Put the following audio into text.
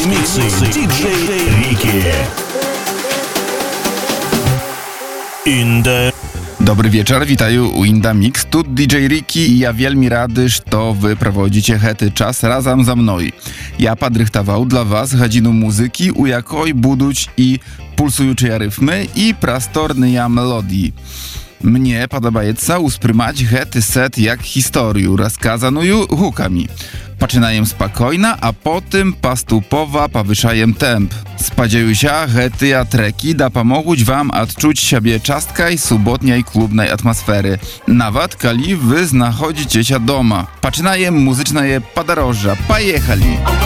Mixy DJ Ricky in the... Dobry wieczór, witаю u Inda Mix, tu DJ Ricky i ja veľmi rád, što wy prowadzicie hety czas razem za mной. Ja podrychtował dla was godzinu muzyki, u jakoj buduć i pulsuючие rytmy i prostorne melodii. Mnie podobaється uspриймать гэты set jak historię, rozkazaną hukami. Poczynajem spokojna, a potem postępowo powyższajem temp. Spodziewuję, że treki dopomogą wam odczuć siebie czastkaj subotniej klubnej atmosfery. Nawet kiedy wy znachodzicie się doma. Poczynajem muzyczne podróże. Pojechali!